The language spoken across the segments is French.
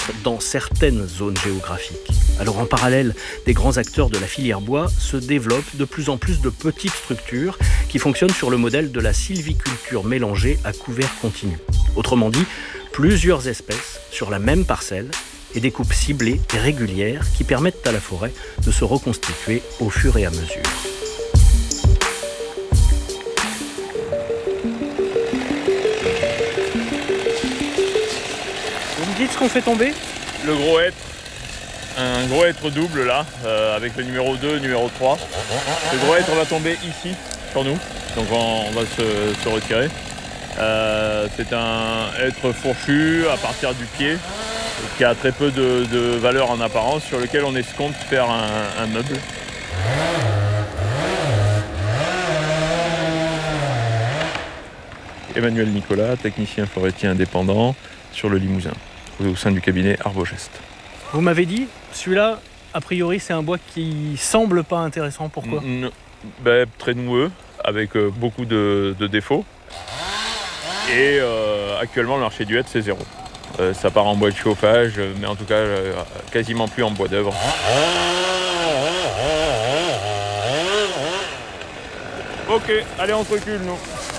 dans certaines zones géographiques. Alors en parallèle, des grands acteurs de la filière bois se développent de plus en plus de petites structures qui fonctionnent sur le modèle de la sylviculture mélangée à couvert continu. Autrement dit, plusieurs espèces sur la même parcelle et des coupes ciblées et régulières qui permettent à la forêt de se reconstituer au fur et à mesure. Vous me dites ce qu'on fait tomber ? Le gros hêtre, un gros hêtre double là, avec le numéro 2, numéro 3. Le gros hêtre va tomber ici, sur nous, donc on va se retirer. C'est un hêtre fourchu à partir du pied, qui a très peu de valeur en apparence, sur lequel on escompte faire un meuble. Emmanuel Nicolas, technicien forestier indépendant sur le Limousin, au sein du cabinet Arbogest. Vous m'avez dit, celui-là, a priori, c'est un bois qui semble pas intéressant. Pourquoi ? Très noueux, avec beaucoup de défauts. Et actuellement, le marché du hêtre, c'est 0. Ça part en bois de chauffage, mais en tout cas, quasiment plus en bois d'œuvre. Ok, allez, on se recule, nous.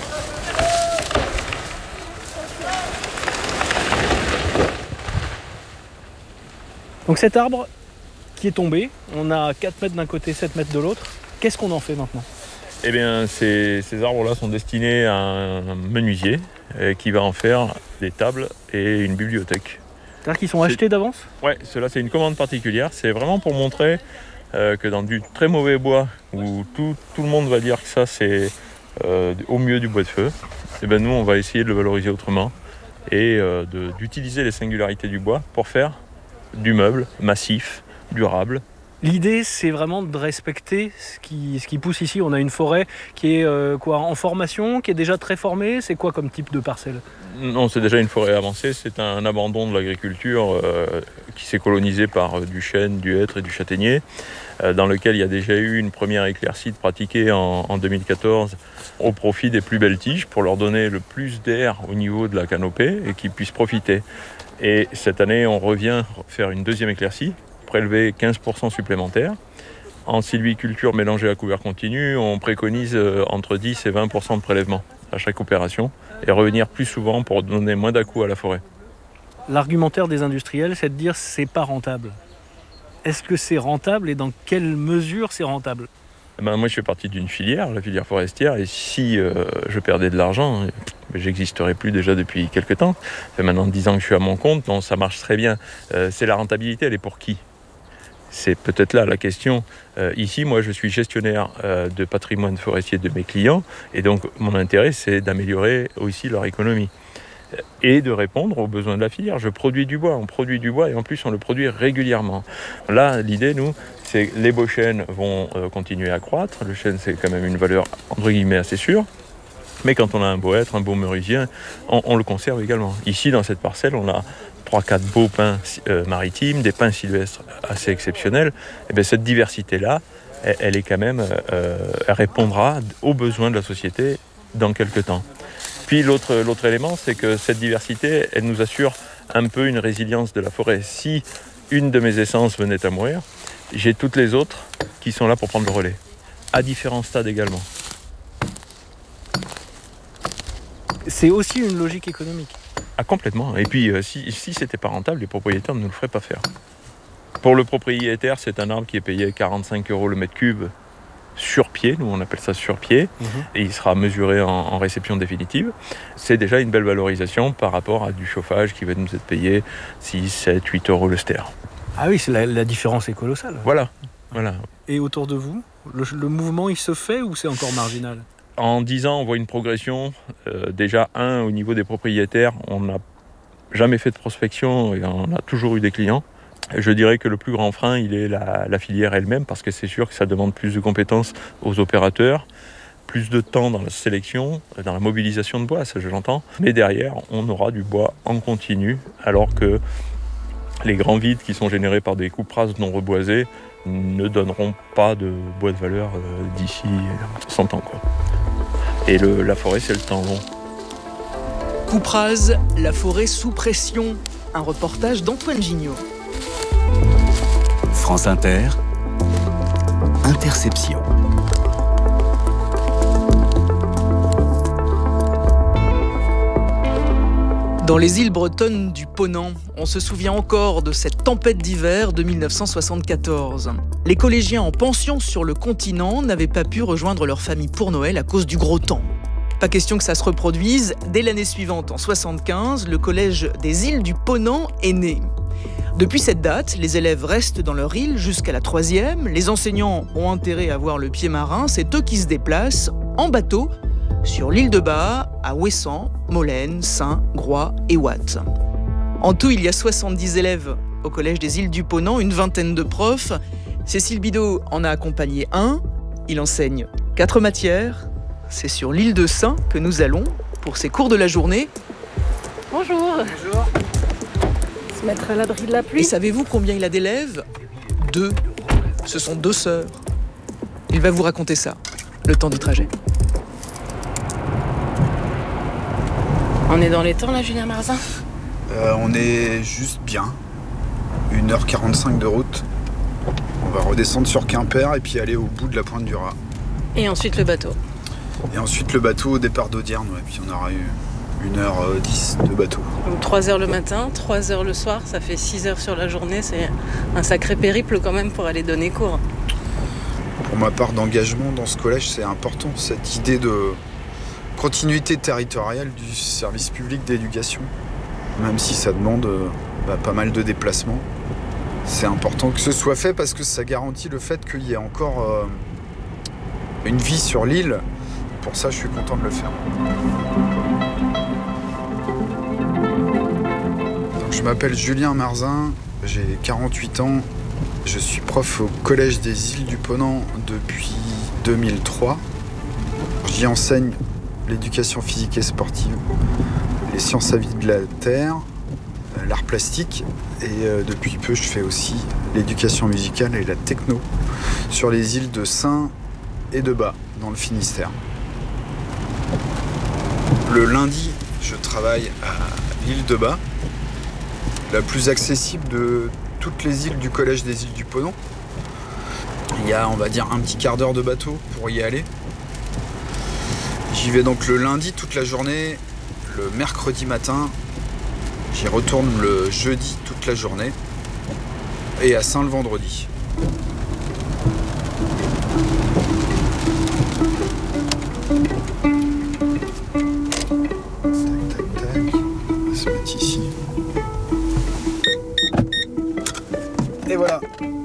Donc cet arbre qui est tombé, on a 4 mètres d'un côté, 7 mètres de l'autre. Qu'est-ce qu'on en fait maintenant ? Eh bien, ces arbres-là sont destinés à un menuisier qui va en faire des tables et une bibliothèque. C'est-à-dire qu'ils sont achetés d'avance ? Ouais, cela c'est une commande particulière. C'est vraiment pour montrer que dans du très mauvais bois, où tout le monde va dire que ça c'est au mieux du bois de feu, et ben nous on va essayer de le valoriser autrement et d'utiliser les singularités du bois pour faire du meuble massif, durable. L'idée, c'est vraiment de respecter ce qui pousse ici. On a une forêt qui est en formation, qui est déjà très formée. C'est quoi comme type de parcelle ? Non, c'est déjà une forêt avancée. C'est un abandon de l'agriculture qui s'est colonisé par du chêne, du hêtre et du châtaignier, dans lequel il y a déjà eu une première éclaircide pratiquée en 2014 au profit des plus belles tiges pour leur donner le plus d'air au niveau de la canopée et qu'ils puissent profiter. Et cette année, on revient faire une deuxième éclaircie, prélever 15% supplémentaire. En sylviculture mélangée à couvert continu, on préconise entre 10 et 20% de prélèvement à chaque opération et revenir plus souvent pour donner moins d'à-coups à la forêt. L'argumentaire des industriels, c'est de dire c'est pas rentable. Est-ce que c'est rentable et dans quelle mesure c'est rentable ? Moi, je fais partie d'une filière, la filière forestière, et si je perdais de l'argent, j'existerais plus déjà depuis quelques temps. Ça fait maintenant 10 ans que je suis à mon compte, donc ça marche très bien. C'est la rentabilité, elle est pour qui ? C'est peut-être là la question. Ici, moi, je suis gestionnaire de patrimoine forestier de mes clients, et donc mon intérêt, c'est d'améliorer aussi leur économie et de répondre aux besoins de la filière. Je produis du bois, on produit du bois et en plus on le produit régulièrement. Là, l'idée, nous, c'est que les beaux chênes vont continuer à croître. Le chêne, c'est quand même une valeur, entre guillemets, assez sûre. Mais quand on a un beau hêtre, un beau meurusien, on le conserve également. Ici, dans cette parcelle, on a 3-4 beaux pins maritimes, des pins sylvestres assez exceptionnels. Et bien, cette diversité-là, elle est quand même, elle répondra aux besoins de la société dans quelques temps. Puis l'autre élément, c'est que cette diversité, elle nous assure un peu une résilience de la forêt. Si une de mes essences venait à mourir, j'ai toutes les autres qui sont là pour prendre le relais, à différents stades également. C'est aussi une logique économique. Ah, complètement. Et puis, si c'était pas rentable, les propriétaires ne le feraient pas faire. Pour le propriétaire, c'est un arbre qui est payé 45 € le mètre cube sur pied, nous on appelle ça sur pied, et il sera mesuré en réception définitive. C'est déjà une belle valorisation par rapport à du chauffage qui va nous être payé 6, 7, 8 € le ster. Ah oui, la différence est colossale. Voilà. Et autour de vous, le mouvement il se fait ou c'est encore marginal ? En 10 ans, on voit une progression. Déjà, au niveau des propriétaires, on n'a jamais fait de prospection et on a toujours eu des clients. Je dirais que le plus grand frein, il est la filière elle-même, parce que c'est sûr que ça demande plus de compétences aux opérateurs, plus de temps dans la sélection, dans la mobilisation de bois, ça je l'entends. Mais derrière, on aura du bois en continu, alors que les grands vides qui sont générés par des coupes rases non reboisées ne donneront pas de bois de valeur d'ici 100 ans, quoi. Et la forêt, c'est le temps long. Coupe rase, la forêt sous pression. un reportage d'Antoine Gignot. France Inter, Interception. Dans les îles bretonnes du Ponant, on se souvient encore de cette tempête d'hiver de 1974. Les collégiens en pension sur le continent n'avaient pas pu rejoindre leur famille pour Noël à cause du gros temps. Pas question que ça se reproduise. Dès l'année suivante, en 1975, le collège des îles du Ponant est né. Depuis cette date, les élèves restent dans leur île jusqu'à la 3e. Les enseignants ont intérêt à avoir le pied marin. C'est eux qui se déplacent en bateau sur l'île de Bas, à Ouessant, Molène, Saint, Groix et Watt. En tout, il y a 70 élèves au collège des îles du Ponant, une vingtaine de profs. Cécile Bidot en a accompagné un. Il enseigne 4 matières. C'est sur l'île de Saint que nous allons pour ces cours de la journée. Bonjour. Bonjour. Se mettre à l'abri de la pluie. Et savez-vous combien il a d'élèves ? 2. Ce sont 2 sœurs. Il va vous raconter ça, le temps du trajet. On est dans les temps là, Julien Marzin ? On est juste bien. 1h45 de route. On va redescendre sur Quimper et puis aller au bout de la pointe du Raz. Et ensuite le bateau. Et ensuite le bateau au départ d'Audierne. Ouais. Puis on aura eu 1h10 de bateau. Donc 3h le matin, 3h le soir, ça fait 6h sur la journée. C'est un sacré périple quand même pour aller donner cours. Pour ma part d'engagement dans ce collège, c'est important. Cette idée de continuité territoriale du service public d'éducation. Même si ça demande pas mal de déplacements. C'est important que ce soit fait parce que ça garantit le fait qu'il y ait encore une vie sur l'île. Pour ça, je suis content de le faire. Donc, je m'appelle Julien Marzin, j'ai 48 ans. Je suis prof au Collège des îles du Ponant depuis 2003. J'y enseigne l'éducation physique et sportive, les sciences à vie de la terre, l'art plastique et depuis peu je fais aussi l'éducation musicale et la techno sur les îles de Saint et de Bas dans le Finistère. Le lundi, je travaille à l'île de Bas, la plus accessible de toutes les îles du collège des îles du Ponant. Il y a, on va dire, un petit quart d'heure de bateau pour y aller. J'y vais donc le lundi toute la journée, le mercredi matin, j'y retourne le jeudi toute la journée et à Saint le vendredi. Tac, on va se mettre ici. Et voilà.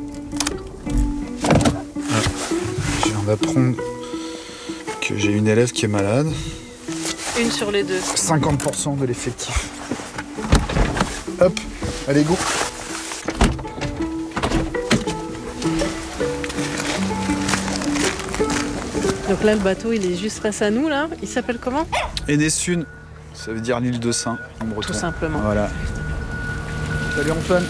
Je viens d'apprendre que j'ai une élève qui est malade. Une sur les 2. 50% de l'effectif. Hop, allez go. Donc là, le bateau, il est juste face à nous, là. Il s'appelle comment ? Enessun, ça veut dire l'île de Saint en breton. Tout simplement. Voilà. Salut Antoine.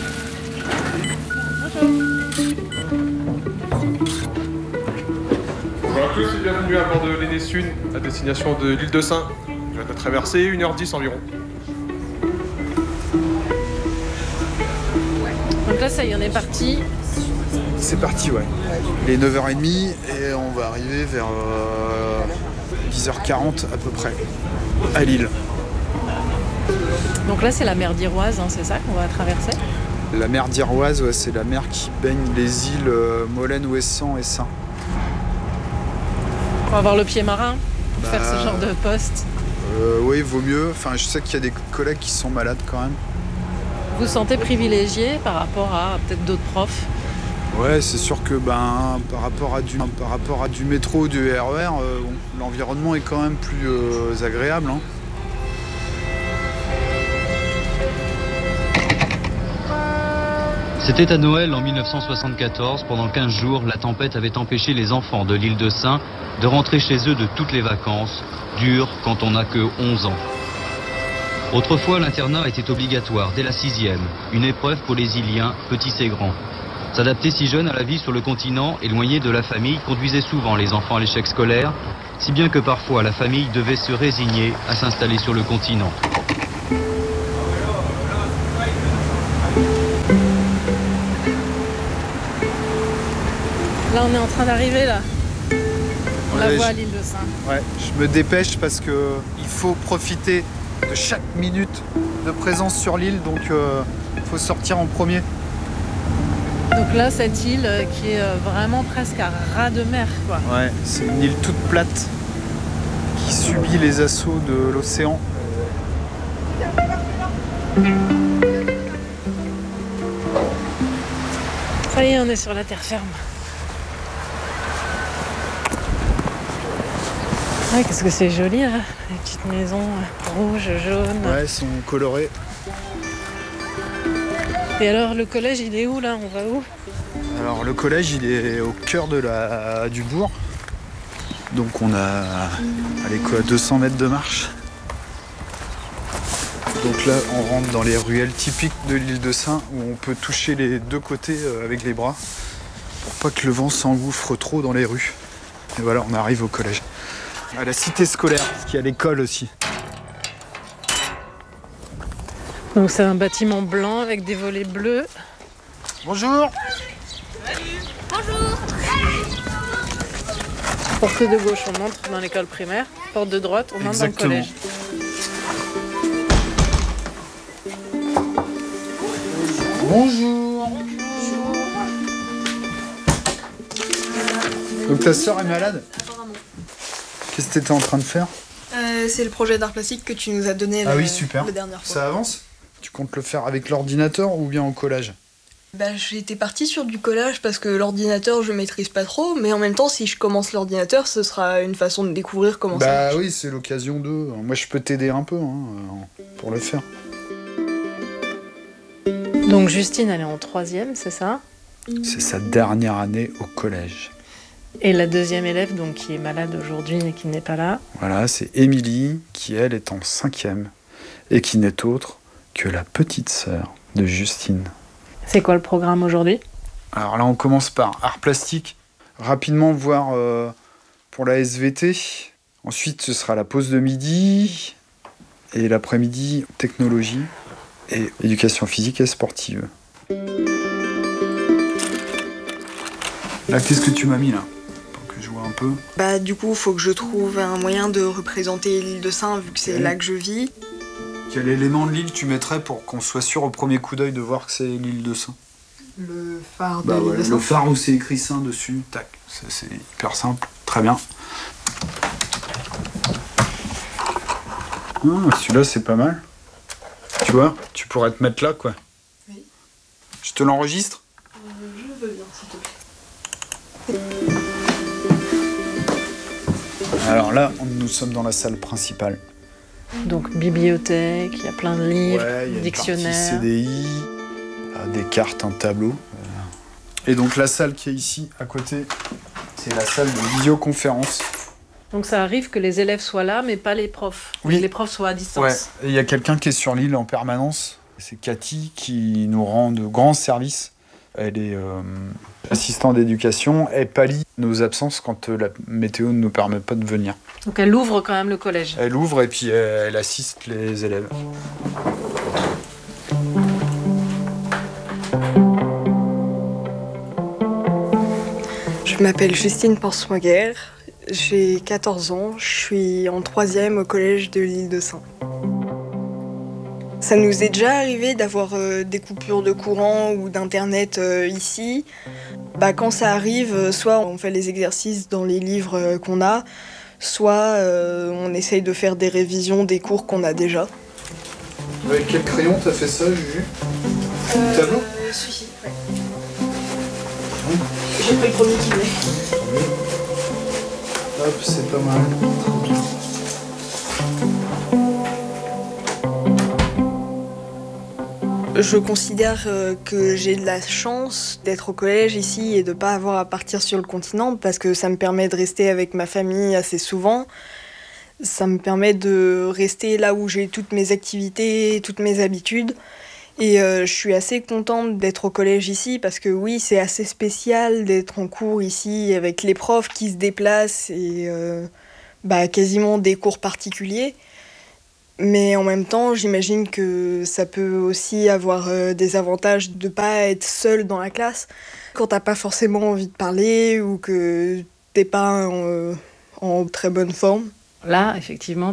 Bonjour à tous et bienvenue à bord de l'Enessun, à destination de l'île de Saint. Je viens de traverser 1h10 environ. Donc là, ça y est, on est parti. C'est parti, ouais. Il est 9h30 et on va arriver vers 10h40 à peu près à Lille. Donc là, c'est la mer d'Iroise, hein, c'est ça qu'on va traverser ? La mer d'Iroise, ouais, c'est la mer qui baigne les îles Molène, Ouessant et Saint. On va avoir le pied marin pour faire ce Bah, genre de poste. Oui, vaut mieux. Enfin, je sais qu'il y a des collègues qui sont malades quand même. Vous vous sentez privilégié par rapport à peut-être d'autres profs ? Ouais, c'est sûr que par rapport à du métro ou du RER, l'environnement est quand même plus agréable. Hein. C'était à Noël en 1974. Pendant 15 jours, la tempête avait empêché les enfants de l'île de Saint de rentrer chez eux de toutes les vacances, dur quand on n'a que 11 ans. Autrefois, l'internat était obligatoire dès la 6e, une épreuve pour les Iliens, petits et grands. S'adapter si jeune à la vie sur le continent, éloigné de la famille, conduisait souvent les enfants à l'échec scolaire, si bien que parfois la famille devait se résigner à s'installer sur le continent. Là, on est en train d'arriver, là. On la Ouais, voit à l'île de Sein. Ouais, je me dépêche parce que il faut profiter de chaque minute de présence sur l'île, donc il faut sortir en premier. Donc là, cette île qui est vraiment presque à ras de mer, quoi. Ouais, c'est une île toute plate qui subit les assauts de l'océan. Ça y est, on est sur la terre ferme. Ouais, qu'est-ce que c'est joli, là. Les petites maisons rouges, jaunes. Ouais, elles sont colorées. Et alors, le collège, il est où, là? On va où? Alors le collège, il est au cœur du bourg. Donc on a, allez quoi, 200 mètres de marche. Donc là, on rentre dans les ruelles typiques de l'île de Sein où on peut toucher les deux côtés avec les bras pour pas que le vent s'engouffre trop dans les rues. Et voilà, on arrive au collège. À la cité scolaire, parce qu'il y a l'école aussi. Donc c'est un bâtiment blanc avec des volets bleus. Bonjour. Porte de gauche, on entre dans l'école primaire. Porte de droite, on entre dans le collège. Bonjour. Donc ta sœur est malade? Qu'est-ce que tu étais en train de faire? C'est le projet d'art plastique que tu nous as donné Ah oui, super. la dernière fois. Ça avance? Tu comptes le faire avec l'ordinateur ou bien au collège? J'étais partie sur du collage parce que l'ordinateur je maîtrise pas trop, mais en même temps si je commence l'ordinateur ce sera une façon de découvrir comment ça marche. Oui, c'est l'occasion de... Moi je peux t'aider un peu pour le faire. Donc Justine, elle est en 3e, c'est ça? C'est sa dernière année au collège. Et la deuxième élève, donc qui est malade aujourd'hui et qui n'est pas là. Voilà, c'est Émilie qui elle est en 5e et qui n'est autre que la petite sœur de Justine. C'est quoi le programme aujourd'hui? Alors là, on commence par art plastique. Rapidement voir pour la SVT. Ensuite, ce sera la pause de midi. Et l'après-midi, technologie et éducation physique et sportive. Là, qu'est-ce que tu m'as mis là? Pour que je vois un peu. Du coup, faut que je trouve un moyen de représenter l'île de Sein vu que c'est là que je vis. Quel élément de l'île tu mettrais pour qu'on soit sûr au premier coup d'œil de voir que c'est l'île de Sein? Le phare de l'île de Sein. Le phare où c'est écrit Sein dessus, tac, c'est hyper simple, très bien. Celui-là c'est pas mal. Tu vois, tu pourrais te mettre là quoi. Oui. Je te l'enregistre? Je veux bien s'il te plaît. Alors là, nous sommes dans la salle principale. Donc bibliothèque, il y a plein de livres, Ouais, il y a dictionnaires. une partie CDI, des cartes, un tableau. Et donc la salle qui est ici à côté, c'est la salle de visioconférence. Donc ça arrive que les élèves soient là, mais pas les profs. Oui. Que les profs soient à distance. Ouais, et il y a quelqu'un qui est sur l'île en permanence. C'est Cathy qui nous rend de grands services. Elle est assistante d'éducation. Elle pallie nos absences quand la météo ne nous permet pas de venir. Donc elle ouvre quand même le collège. Elle ouvre et puis elle assiste les élèves. Je m'appelle Justine Porsmoguer, j'ai 14 ans, je suis en 3e au collège de l'île de Sein. Ça nous est déjà arrivé d'avoir des coupures de courant ou d'internet ici. Quand ça arrive, soit on fait les exercices dans les livres qu'on a, soit on essaye de faire des révisions des cours qu'on a déjà. Avec quel crayon t'as fait ça, Juju? Tableau? Celui-ci, ouais. J'ai pris le premier qui venait. Hop, c'est pas mal. Je considère que j'ai de la chance d'être au collège ici et de ne pas avoir à partir sur le continent parce que ça me permet de rester avec ma famille assez souvent. Ça me permet de rester là où j'ai toutes mes activités, toutes mes habitudes. Et je suis assez contente d'être au collège ici parce que oui, c'est assez spécial d'être en cours ici avec les profs qui se déplacent et quasiment des cours particuliers. Mais en même temps, j'imagine que ça peut aussi avoir des avantages de pas être seul dans la classe quand t'as pas forcément envie de parler ou que t'es pas en très bonne forme. Là, effectivement,